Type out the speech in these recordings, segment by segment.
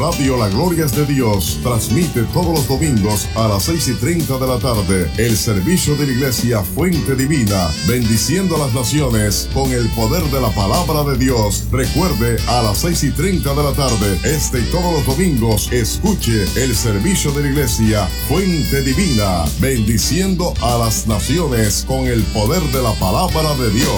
Radio La Gloria es de Dios transmite todos los domingos a las 6:30 de la tarde el servicio de la Iglesia Fuente Divina, bendiciendo a las naciones con el poder de la palabra de Dios. Recuerde, a las 6:30 de la tarde, y todos los domingos, escuche el servicio de la Iglesia Fuente Divina, bendiciendo a las naciones con el poder de la palabra de Dios.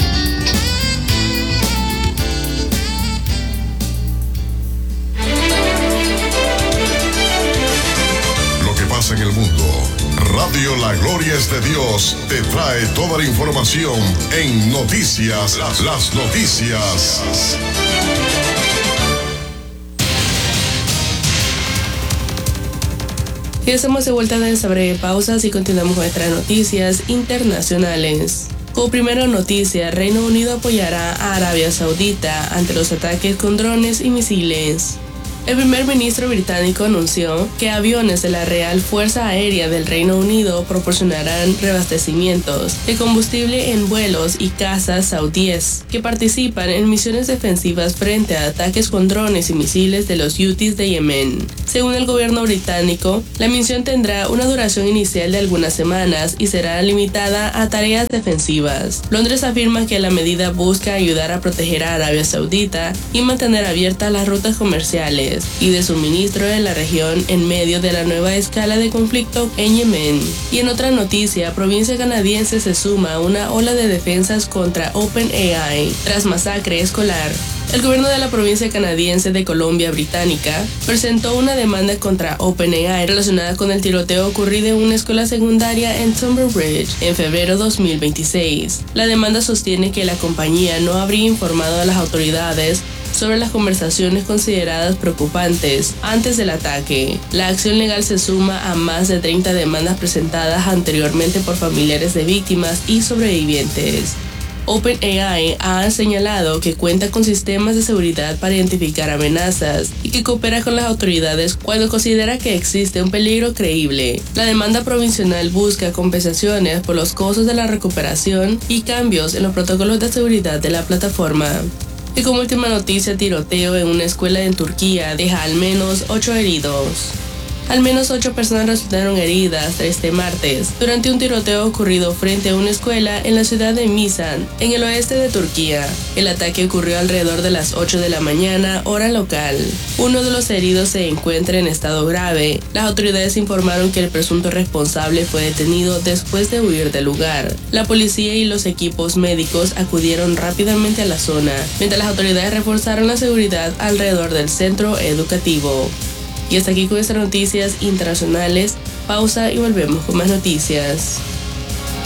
En el mundo, Radio La Gloria es de Dios te trae toda la información en noticias, las noticias. Y estamos de vuelta de esta breve pausa y continuamos con nuestras noticias internacionales. Como primera noticia, Reino Unido apoyará a Arabia Saudita ante los ataques con drones y misiles. El primer ministro británico anunció que aviones de la Real Fuerza Aérea del Reino Unido proporcionarán reabastecimientos de combustible en vuelos y cazas saudíes que participan en misiones defensivas frente a ataques con drones y misiles de los Houthis de Yemen. Según el gobierno británico, la misión tendrá una duración inicial de algunas semanas y será limitada a tareas defensivas. Londres afirma que la medida busca ayudar a proteger a Arabia Saudita y mantener abiertas las rutas comerciales y de suministro en la región en medio de la nueva escala de conflicto en Yemen. Y en otra noticia, provincia canadiense se suma a una ola de defensas contra OpenAI tras masacre escolar. El gobierno de la provincia canadiense de Columbia Británica presentó una demanda contra OpenAI relacionada con el tiroteo ocurrido en una escuela secundaria en Tunbridge en febrero 2026. La demanda sostiene que la compañía no habría informado a las autoridades sobre las conversaciones consideradas preocupantes antes del ataque. La acción legal se suma a más de 30 demandas presentadas anteriormente por familiares de víctimas y sobrevivientes. OpenAI ha señalado que cuenta con sistemas de seguridad para identificar amenazas y que coopera con las autoridades cuando considera que existe un peligro creíble. La demanda provisional busca compensaciones por los costos de la recuperación y cambios en los protocolos de seguridad de la plataforma. Y como última noticia, tiroteo en una escuela en Turquía deja al menos 8 heridos. Al menos 8 personas resultaron heridas este martes durante un tiroteo ocurrido frente a una escuela en la ciudad de Misan, en el oeste de Turquía. El ataque ocurrió alrededor de las 8 de la mañana, hora local. Uno de los heridos se encuentra en estado grave. Las autoridades informaron que el presunto responsable fue detenido después de huir del lugar. La policía y los equipos médicos acudieron rápidamente a la zona, mientras las autoridades reforzaron la seguridad alrededor del centro educativo. Y hasta aquí con estas noticias internacionales. Pausa y volvemos con más noticias.